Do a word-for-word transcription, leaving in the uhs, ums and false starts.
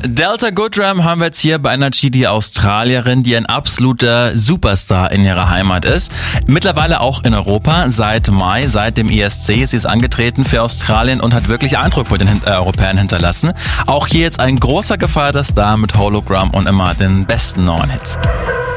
Delta Goodrem haben wir jetzt hier bei einer G D Australierin, die ein absoluter Superstar in ihrer Heimat ist. Mittlerweile auch in Europa. Seit Mai, seit dem E S C ist sie angetreten für Australien und hat wirklich Eindruck bei den äh, Europäern hinterlassen. Auch hier jetzt ein großer gefeierter Star mit Hologram und immer den besten neuen Hits.